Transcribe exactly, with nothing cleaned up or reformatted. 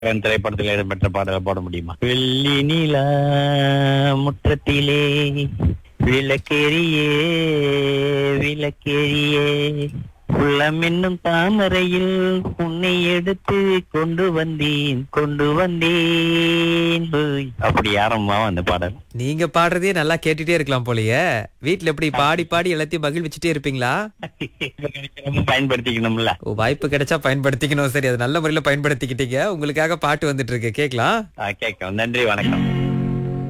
என் திரைப்படத்தில் இடம்பெற்ற பாடலை போட முடியுமா? வெள்ளி நிலா முற்றத்திலே விளக்கேறியே விளக்கேறியே உள்ளம் என்னும் தாமரையில் உன்னை எடுத்து கொண்டு வந்தேன் கொண்டு வந்தேன் ஓய். அப்படி யாரம்மா அந்த பாடல்? நீங்க பாடுறதே நல்லா கேட்டுட்டே இருக்கலாம் போலயே. வீட்ல எப்படி பாடி பாடி எல்லாத்தையும் மகிழ்விச்சுட்டே இருப்பீங்களா? ரொம்ப பயன்படுத்திக்கணும்ல. ஓ, வாய்ப்பு கிடைச்சா பயன்படுத்திக்கணும். சரி, அது நல்ல முறையில பயன்படுத்திக்கிட்டீங்க. உங்களுக்காக பாட்டு வந்துட்டு இருக்கு, கேக்கலாம். கேட்க நன்றி, வணக்கம்.